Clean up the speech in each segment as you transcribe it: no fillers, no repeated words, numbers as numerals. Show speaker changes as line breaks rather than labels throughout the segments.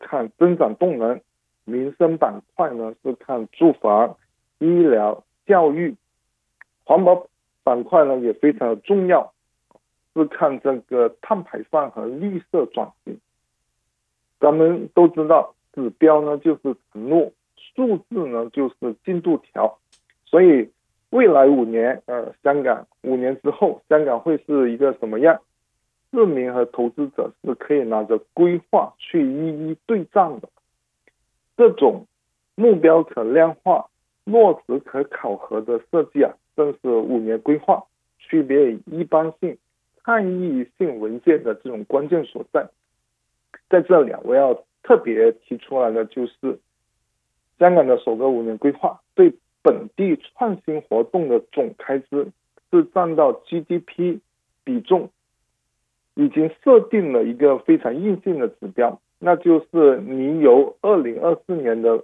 看增长动能，民生板块呢是看住房、医疗、教育，环保板块呢也非常的重要，是看这个碳排放和绿色转型。咱们都知道，指标呢就是承诺，数字呢就是进度条，所以未来5年，香港5年之后，香港会是一个什么样？市民和投资者是可以拿着规划去一一对账的。这种目标可量化、落实可考核的设计正是5年规划区别于一般性、倡议性文件的这种关键所在。在这里我要特别提出来的就是，香港的首个5年规划对本地创新活动的总开支是占到 GDP 比重，已经设定了一个非常硬性的指标，那就是你由2024年的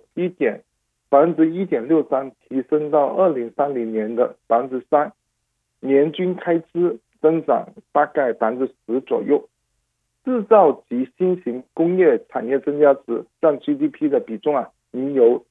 1.63%提升到2030年的3%，年均开支增长大概10%左右。制造及新型工业产业增加值占 GDP 的比重你由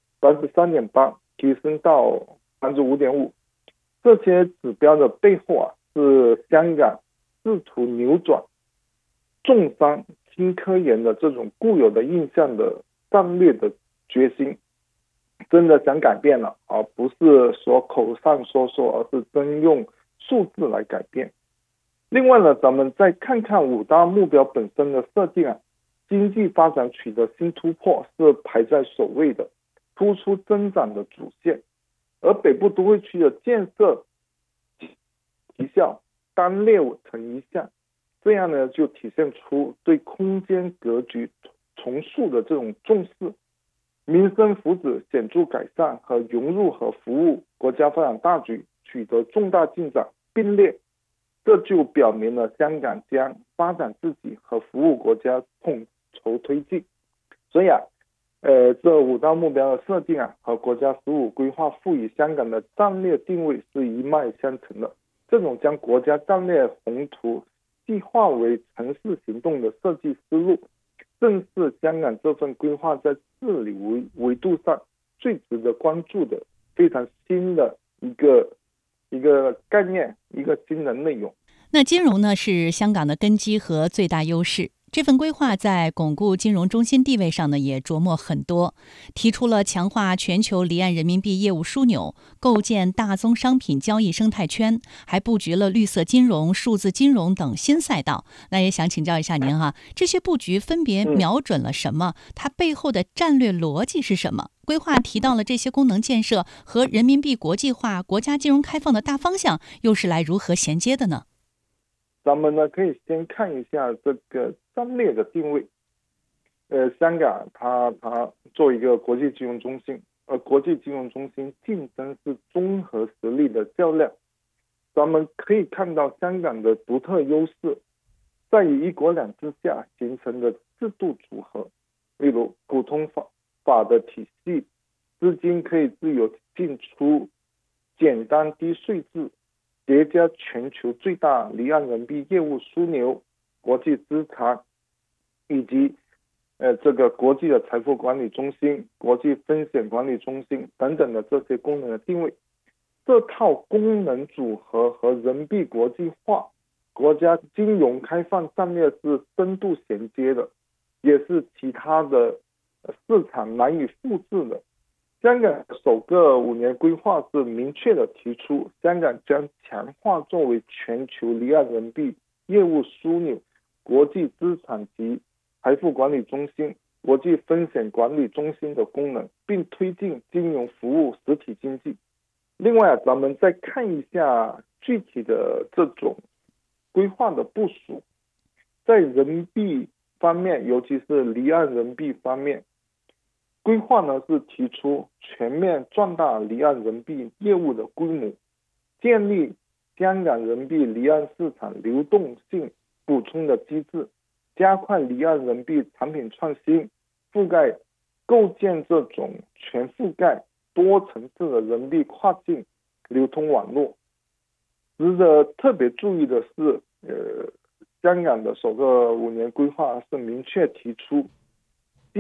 3.8% 提升到 5.5%。这些指标的背后是香港试图扭转重商轻科研的这种固有的印象的战略的决心，真的想改变了，而不是说口上说说，而是真用数字来改变。另外呢，咱们再看看5大目标本身的设定经济发展取得新突破是排在首位的，突出增长的主线，而北部都会区的建设提效单列成一项，这样呢就体现出对空间格局重塑的这种重视，民生福祉显著改善和融入和服务国家发展大局取得重大进展并列，这就表明了香港将发展自己和服务国家统筹推进。所以这5大目标的设定和国家15规划赋予香港的战略定位是一脉相承的。这种将国家战略宏图细化为城市行动的设计思路，正是香港这份规划在治理维度上最值得关注的非常新的一个概念，一个新的内容。
那金融呢是香港的根基和最大优势，这份规划在巩固金融中心地位上呢也琢磨很多，提出了强化全球离岸人民币业务枢纽，构建大宗商品交易生态圈，还布局了绿色金融、数字金融等新赛道。那也想请教一下您这些布局分别瞄准了什么？它背后的战略逻辑是什么？规划提到了这些功能建设和人民币国际化、国家金融开放的大方向又是来如何衔接的呢？
咱们呢可以先看一下这个战略的定位。香港它作为一个国际金融中心，而国际金融中心竞争是综合实力的较量。咱们可以看到香港的独特优势在于一国两制下形成的制度组合，例如普通法的体系，资金可以自由进出，简单低税制，叠加全球最大离岸人民币业务枢纽、国际资产以及这个国际的财富管理中心、国际风险管理中心等等的这些功能的定位。这套功能组合和人民币国际化、国家金融开放战略是深度衔接的，也是其他的市场难以复制的。香港首个5年规划是明确的提出，香港将强化作为全球离岸人民币业务枢纽、国际资产及财富管理中心、国际风险管理中心的功能，并推进金融服务实体经济。另外咱们再看一下具体的这种规划的部署。在人民币方面，尤其是离岸人民币方面，规划呢是提出全面壮大离岸人民币业务的规模，建立香港人民币离岸市场流动性补充的机制，加快离岸人民币产品创新覆盖，构建这种全覆盖多层次的人民币跨境流通网络。值得特别注意的是，香港的首个5年规划是明确提出